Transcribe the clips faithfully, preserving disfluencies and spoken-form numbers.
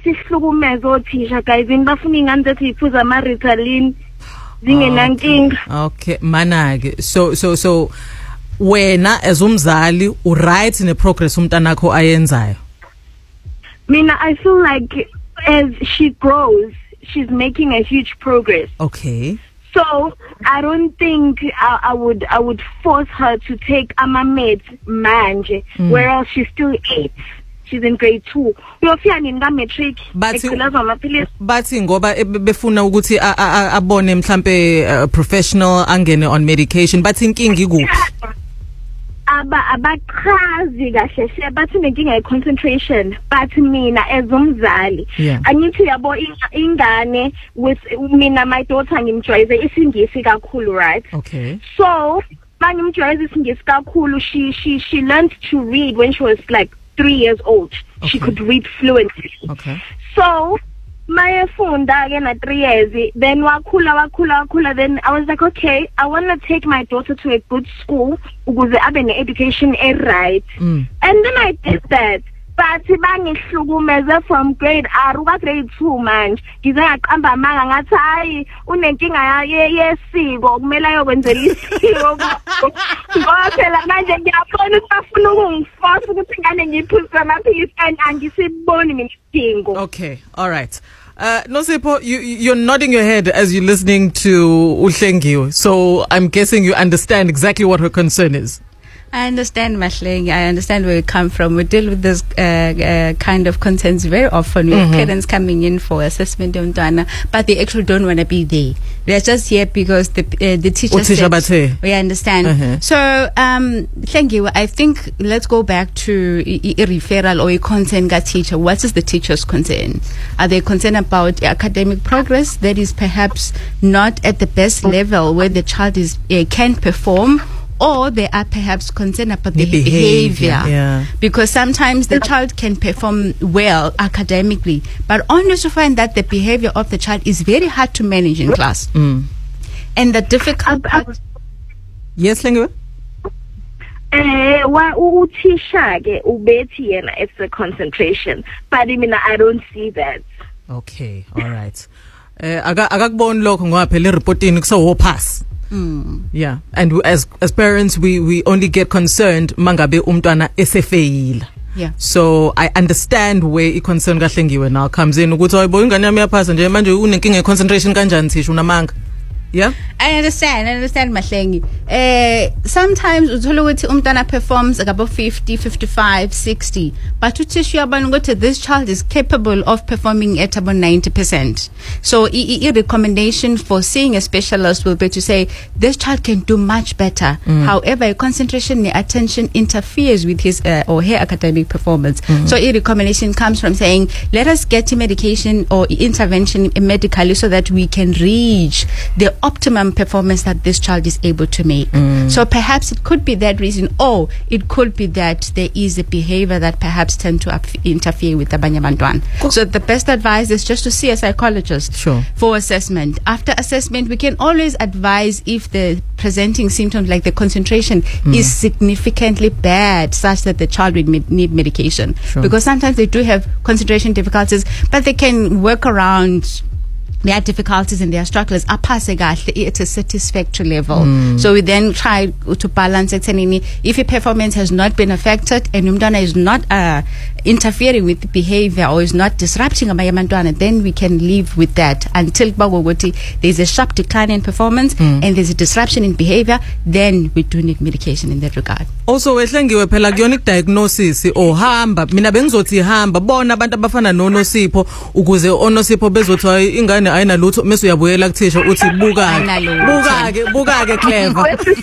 sihlukumeza othisha guys bafuna ingane zethu iphuza ama Ritalin zingenankinga. Okay mana ke so so so wena as umzali u right in the progress umntana wakho ayenzayo? Mina I feel like as she grows she's making a huge progress. Okay. So I don't think I, I would I would force her to take amamet manje mm. whereas she's still eight. She's in grade two. Uyofika nini ka matric ecelazwa amaphilisi. Bathi ngoba befuna ukuthi abone mhlambe professional angene on medication bathi inkingi ikuphi? Aba abaqhazi kahle hle bathi nenkinga ye concentration but mina as umzali angithi yabo ingane with mina my daughter ngimjwayeze isingisi kakhulu, right? Okay. So mangimjwayeze isingisi kakhulu she she she learned to read when she was like three years old. Okay. She could read fluently. Okay. So my phone again at three years, then wakula wakula wakula. Then I was like, okay, I want to take my daughter to a good school because I have an education right. Mm. And then I did that. But from grade R to grade two man, ngizanga qamba manga ngathi hayi unenkinga yesiko kumele ayokwenzela isiko. Ngoba phela manje ngiyabona ukuthi bafuna ukungiforce ukuthi ngane ngiphuze amaphilisi and angisiboni mina isidingo. Okay, all right. Uh, Nosipho, you, you're nodding your head as you're listening to Uhlengiwe. So I'm guessing you understand exactly what her concern is. I understand, Mahlengi. I understand where you come from. We deal with this uh, uh, kind of concerns very often. We have mm-hmm. parents coming in for assessment, but they actually don't want to be there. They're just here because the uh, the teacher said. We understand. Uh-huh. So, um, thank you. I think let's go back to a, a referral or a concern ga teacher. What is the teacher's concern? Are they concerned about academic progress that is perhaps not at the best level where the child is uh, can perform? Or they are perhaps concerned about the, the behavior, behavior. Yeah. Because sometimes the child can perform well academically, but only to find that the behavior of the child is very hard to manage in class. Mm. And the difficult part. Yes, Linguwe? Eh, wa uthisha ke ubethi yena it's a concentration, but I mean I don't see that. Okay, all right. Eh, aga akakuboni lokho ngoba phela reporting kusawo pass. Mm. Yeah, and we, as as parents we we only get concerned mangabe umntwana esefeyila. Yeah. So I understand where I concern kaHlengiwe now comes in ukuthi hayibo ingane yami yaphasa nje manje unenkinga ye concentration kanjani thisha unamanga. Yeah, I understand. I understand, Mahlengi. Uh, sometimes uthola ukuthi umntana performs about fifty, fifty-five, sixty, but uthisha uyabona ukuthi this child is capable of performing at about ninety percent. So a recommendation for seeing a specialist will be to say this child can do much better. Mm. However, concentration and attention interferes with his uh, or her academic performance. Mm. So a recommendation comes from saying let us get medication or intervention medically so that we can reach the optimum performance that this child is able to make. Mm. So perhaps it could be that reason, or it could be that there is a behavior that perhaps tend to up- interfere with the banyabantwan. Cool. So the best advice is just to see a psychologist sure. for assessment. After assessment, we can always advise if the presenting symptoms like the concentration mm. is significantly bad, such that the child would med- need medication. Sure. Because sometimes they do have concentration difficulties, but they can work around their difficulties and their struggles at a satisfactory level. Mm. So we then try to balance it. If your performance has not been affected and umntwana is not uh, interfering with the behavior or is not disrupting abayamantwana, then we can live with that until there's a sharp decline in performance mm. and there's a disruption in behavior. Then we do need medication in that regard. Also, weHlengiwe phela kuyona diagnosis o hamba mina bengizothi hamba bona abantu abafana noNosipho ukuze oNosipho bezothi ingane ayina lutho mase uyabuyela kuthisha uthi buka buka ke buka ke clever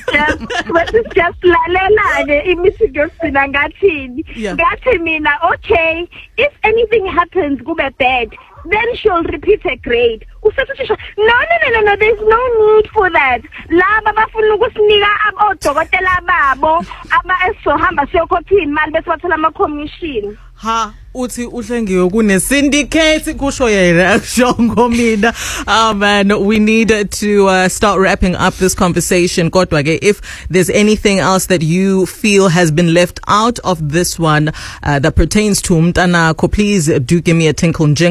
wethu just lalela ke imisiko yosina ngathini ngathi mina okay if anything happens kube bad then she'll repeat a grade. No, no, no, no, no, there's no need for that. Laba bafuna ukusinika abodokotela babo ama esohamba siyokhopha imali bese bathola ama commission. Ha uthi uHlengiwe kune syndicate kusho yena akushongo mina. Oh man, we need to uh, start wrapping up this conversation. Kodwa ke if there's anything else that you feel has been left out of this one uh, that pertains to umntanakho, please do give me a tinkle.